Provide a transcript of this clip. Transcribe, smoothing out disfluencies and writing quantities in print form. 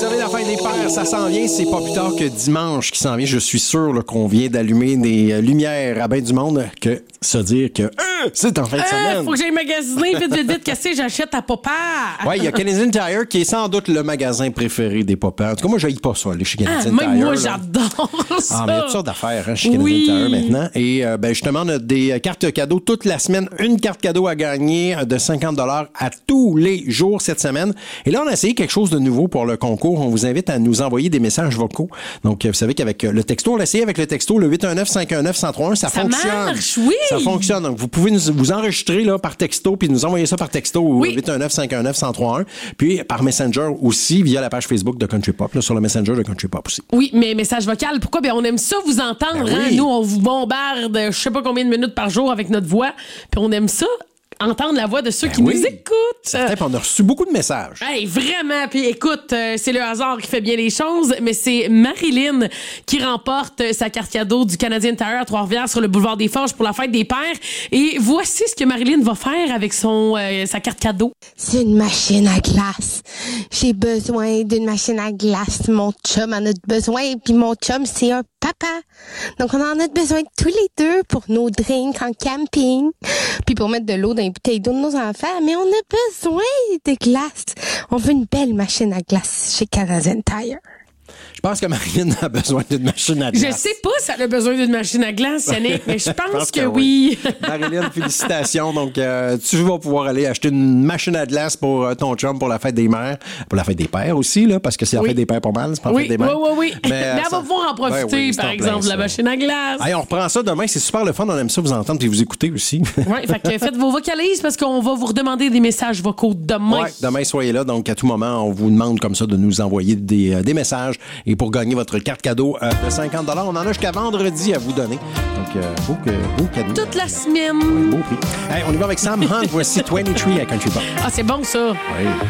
savez, la fin des pères, ça s'en vient. C'est pas plus tard que dimanche qui s'en vient. Je suis sûr là, qu'on vient d'allumer des lumières à ben du monde que se dire que c'est en fin de semaine. Faut que j'aille magasiner vite. Qu'est-ce que j'achète à papa? Oui, il y a Canadian Tire qui est sans doute le magasin préféré des papas. En tout cas, moi, je pas ça, aller chez Canadian Tire. Même moi, là. j'adore ça. Mais il y a toutes sortes d'affaires chez Canadian Tire maintenant. Et justement, on a des cartes cadeaux toute la semaine. Une carte cadeau à gagner de 50 $ à tous les jours cette semaine. Et là, on a essayé quelque chose de nouveau pour le concours. On vous invite à nous envoyer des messages vocaux. Donc, vous savez qu'avec le texto, on l'a essayé avec le texto, le 819-519-1031, ça fonctionne. Ça marche, oui! Ça fonctionne. Donc, vous pouvez vous enregistrer là, par texto puis nous envoyer ça par texto au 819-519-1031. Puis par Messenger aussi, via la page Facebook de Country Pop, là, sur le Messenger de Country Pop aussi. Oui, mais message vocal, pourquoi? On aime ça vous entendre. Ben oui. Hein? Nous, on vous bombarde je sais pas combien de minutes par jour avec notre voix. Puis on aime ça, entendre la voix de ceux qui nous écoutent. Certain, on a reçu beaucoup de messages. Hey, vraiment. Puis écoute, c'est le hasard qui fait bien les choses, mais c'est Marilyn qui remporte sa carte cadeau du Canadian Tire à Trois-Rivières sur le boulevard des Forges pour la fête des pères. Et voici ce que Marilyn va faire avec sa carte cadeau. C'est une machine à glace. J'ai besoin d'une machine à glace. Mon chum en a besoin. Puis mon chum, c'est un papa. Donc, on en a besoin tous les deux pour nos drinks en camping. Puis pour mettre de l'eau dans les bouteilles d'eau de nos enfants. Mais on a besoin de glace. On veut une belle machine à glace chez Canadian Tire. Je pense que Marilyn a besoin d'une machine à glace. Je sais pas si elle a besoin d'une machine à glace, Yannick, mais je pense que oui. Marilyn, félicitations. Donc, tu vas pouvoir aller acheter une machine à glace pour ton chum pour la fête des mères, pour la fête des pères aussi, là, parce que c'est la fête des pères pas mal, c'est pas la fête des mères. Oui. Mais elle va pouvoir en profiter, par exemple, de la machine à glace. Hey, on reprend ça demain, c'est super le fun, on aime ça vous entendre et vous écouter aussi. Oui, fait que faites vos vocalises parce qu'on va vous redemander des messages vocaux demain. Oui, demain, soyez là. Donc, à tout moment, on vous demande comme ça de nous envoyer des messages. Et pour gagner votre carte cadeau de 50 $, on en a jusqu'à vendredi à vous donner. Donc, beau cadeau. Toute la semaine. Oui, beau prix. Hey, on y va avec Sam Hunt. Voici 23 à Country Pop. Ah, c'est bon, ça. Oui.